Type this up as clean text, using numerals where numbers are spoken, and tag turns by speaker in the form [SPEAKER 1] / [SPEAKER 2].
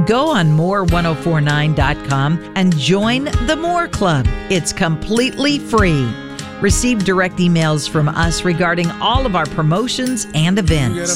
[SPEAKER 1] Go on more1049.com and join the More Club. It's completely free. Receive direct emails from us regarding all of our promotions and events.